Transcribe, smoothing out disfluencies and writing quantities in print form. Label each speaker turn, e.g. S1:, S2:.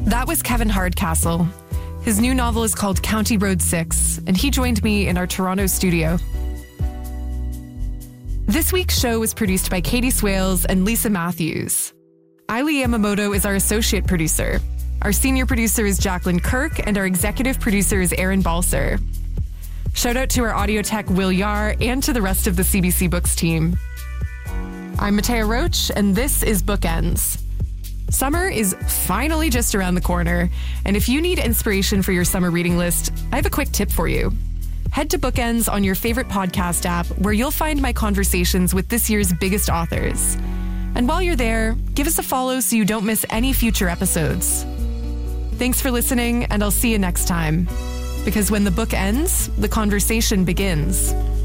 S1: That was Kevin Hardcastle. His new novel is called County Road 6, and he joined me in our Toronto studio. This week's show was produced by Katie Swales and Lisa Matthews. Ailey Yamamoto is our associate producer. Our senior producer is Jacqueline Kirk, and our executive producer is Aaron Balser. Shout out to our audio tech, Will Yar, and to the rest of the CBC Books team. I'm Matea Roach, and this is Bookends. Summer is finally just around the corner, and if you need inspiration for your summer reading list, I have a quick tip for you. Head to Bookends on your favorite podcast app, where you'll find my conversations with this year's biggest authors. And while you're there, give us a follow so you don't miss any future episodes. Thanks for listening, and I'll see you next time. Because when the book ends, the conversation begins.